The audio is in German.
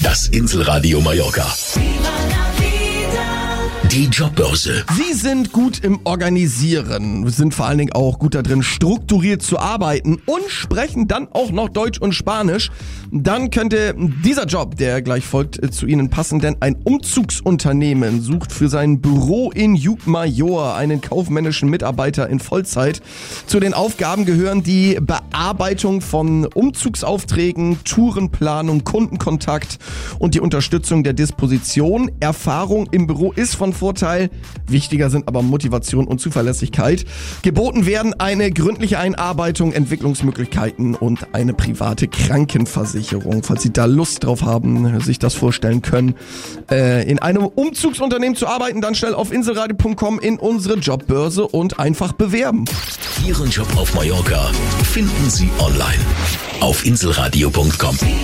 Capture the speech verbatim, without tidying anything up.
Das Inselradio Mallorca. Die Jobbörse. Sie sind gut im Organisieren, sind vor allen Dingen auch gut darin, strukturiert zu arbeiten und sprechen dann auch noch Deutsch und Spanisch. Dann könnte dieser Job, der gleich folgt, zu Ihnen passen, denn ein Umzugsunternehmen sucht für sein Büro in Jugmajor einen kaufmännischen Mitarbeiter in Vollzeit. Zu den Aufgaben gehören die Bearbeitung von Umzugsaufträgen, Tourenplanung, Kundenkontakt und die Unterstützung der Disposition. Erfahrung im Büro ist von Vorteil. Wichtiger sind aber Motivation und Zuverlässigkeit. Geboten werden eine gründliche Einarbeitung, Entwicklungsmöglichkeiten und eine private Krankenversicherung. Falls Sie da Lust drauf haben, sich das vorstellen können, äh, in einem Umzugsunternehmen zu arbeiten, dann schnell auf inselradio punkt com in unsere Jobbörse und einfach bewerben. Ihren Job auf Mallorca finden Sie online auf inselradio punkt com.